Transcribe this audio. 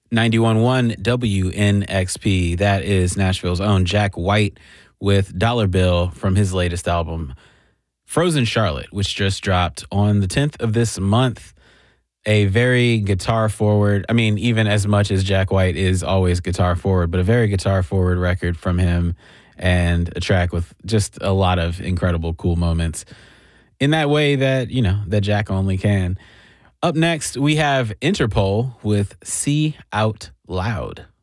91.1 WNXP. That is Nashville's own Jack White with Dollar Bill from his latest album, Frozen Charlotte, which just dropped on the 10th of this month. A very guitar forward, I mean, even as much as Jack White is always guitar forward, but a very guitar forward record from him, and a track with just a lot of incredible, cool moments in that way that, that Jack only can. Up next, we have Interpol with See Out Loud.